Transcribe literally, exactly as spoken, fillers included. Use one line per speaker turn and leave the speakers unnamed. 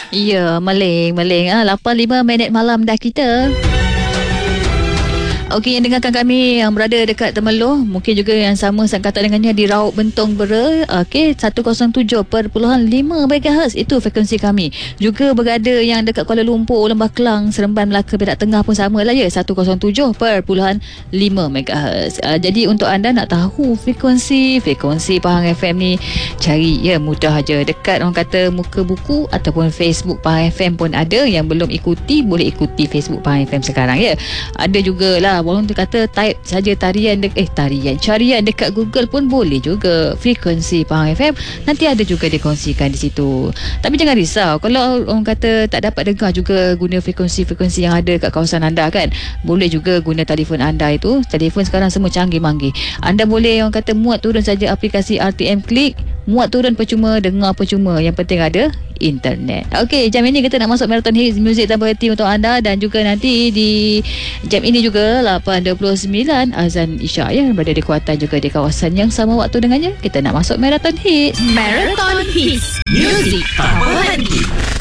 Ya, meling, meling. Ah, lapan lima minit malam dah kita. Okey, yang dengarkan kami yang berada dekat Temeloh, mungkin juga yang sama sangkatan dengannya di Raub Bentong Bera. Okey, seratus tujuh perpuluhan lima megahertz itu frekuensi kami. Juga berada yang dekat Kuala Lumpur, Lembah Kelang, Seremban, Melaka, Perak Tengah pun sama lah ya, seratus tujuh perpuluhan lima megahertz. Uh, jadi untuk anda nak tahu frekuensi frekuensi Pahang F M ni, cari ya, mudah aja. Dekat orang kata muka buku ataupun Facebook Pahang F M pun ada. Yang belum ikuti boleh ikuti Facebook Pahang F M sekarang ya. Ada jugalah orang tu kata type saja tarian de- eh tarian carian dekat Google pun boleh juga frekuensi Pahang F M, nanti ada juga dikongsikan di situ. Tapi jangan risau kalau orang kata tak dapat dengar juga guna frekuensi-frekuensi yang ada kat kawasan anda kan. Boleh juga guna telefon anda itu. Telefon sekarang semua canggih-manggih. Anda boleh orang kata muat turun saja aplikasi R T M Klik, muat turun percuma, dengar percuma. Yang penting ada internet. Okey, jam ini kita nak masuk marathon hits muzik tanpa henti untuk anda, dan juga nanti di jam ini juga lapan dua puluh sembilan azan Isyak ya, berada di Kuantan juga di kawasan yang sama waktu dengannya. Kita nak masuk marathon hits.
Marathon Hits, muzik tanpa henti.